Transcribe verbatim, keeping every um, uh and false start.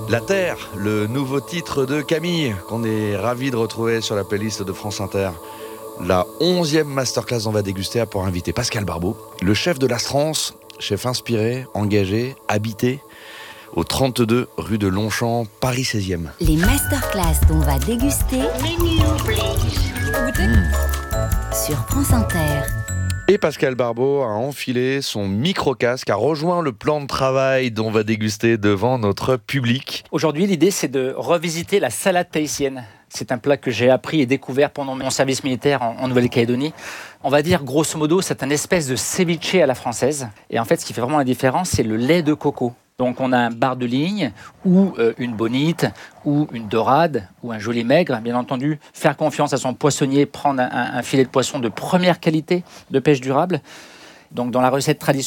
La Terre, le nouveau titre de Camille, qu'on est ravi de retrouver sur la playlist de France Inter. La onzième masterclass dont on va déguster a pour inviter Pascal Barbeau, le chef de l'Astrance, chef inspiré, engagé, habité, au trente-deux rue de Longchamp, Paris seizième. Les masterclass dont on va déguster mmh. sur France Inter. Et Pascal Barbeau a enfilé son micro-casque, a rejoint le plan de travail dont on va déguster devant notre public. Aujourd'hui, l'idée, c'est de revisiter la salade tahitienne. C'est un plat que j'ai appris et découvert pendant mon service militaire en, en Nouvelle-Calédonie. On va dire, grosso modo, c'est un espèce de ceviche à la française. Et en fait, ce qui fait vraiment la différence, c'est le lait de coco. Donc, on a un bar de ligne, ou euh, une bonite, ou une dorade, ou un joli maigre. Bien entendu, faire confiance à son poissonnier, prendre un, un filet de poisson de première qualité, de pêche durable. Donc, dans la recette traditionnelle,